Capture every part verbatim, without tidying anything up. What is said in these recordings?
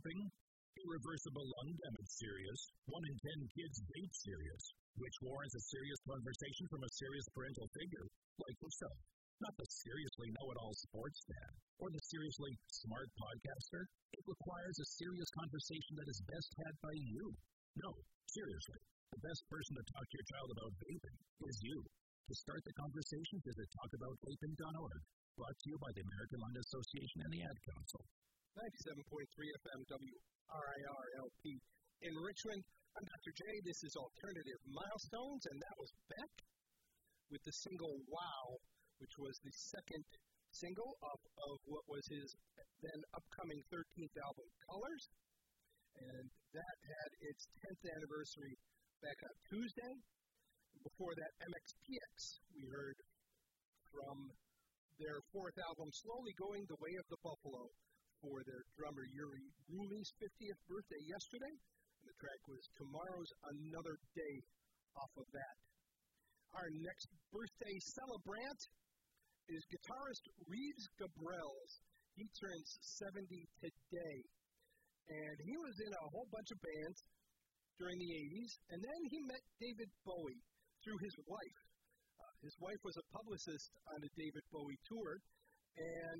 vaping? Irreversible lung damage serious. One in ten kids vape serious, which warrants a serious conversation from a serious parental figure, like yourself. Not the seriously know-it-all sports fan, or the seriously smart podcaster. It requires a serious conversation that is best had by you. No, seriously, the best person to talk to your child about vaping is you. To start the conversation, visit talk about vaping dot org. Brought to you by the American Lung Association and the Ad Council. ninety-seven point three F M W R I R L P in Richmond. I'm Doctor J. This is Alternative Milestones, and that was Beck with the single Wow, which was the second single of, of what was his then upcoming thirteenth album, Colors. And that had its tenth anniversary back on Tuesday. Before that, M X P X, we heard from their fourth album, Slowly Going the Way of the Buffalo, for their drummer Yuri Ruli's fiftieth birthday yesterday. And the track was Tomorrow's Another Day off of that. Our next birthday celebrant is guitarist Reeves Gabrels. He turns seventy today. And he was in a whole bunch of bands during the eighties. And then he met David Bowie through his wife. Uh, his wife was a publicist on the David Bowie tour. And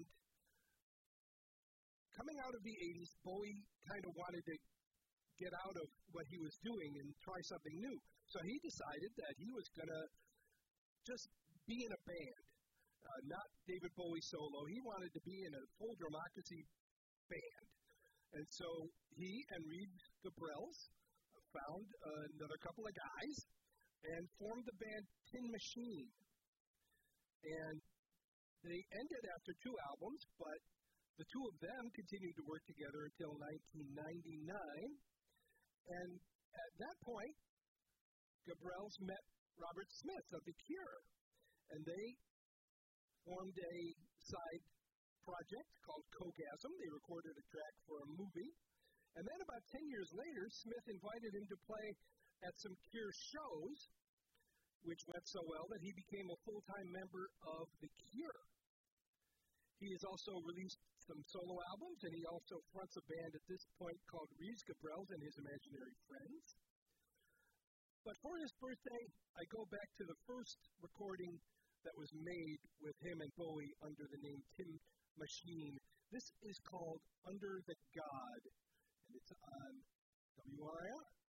coming out of the eighties, Bowie kind of wanted to get out of what he was doing and try something new. So he decided that he was going to just be in a band, uh, not David Bowie solo. He wanted to be in a full Democracy band. And so he and Reeves Gabrels found uh, another couple of guys and formed the band Tin Machine. And they ended after two albums, but the two of them continued to work together until nineteen ninety-nine. And at that point, Gabrels met Robert Smith of The Cure. And they formed a side project called Cogasm. They recorded a track for a movie. And then about ten years later, Smith invited him to play at some Cure shows, which went so well that he became a full-time member of The Cure. He has also released some solo albums, and he also fronts a band at this point called Reeves Gabrels and His Imaginary Friends. But for his birthday, I go back to the first recording that was made with him and Bowie under the name Tin Machine. This is called Under the God, and it's on W R I R.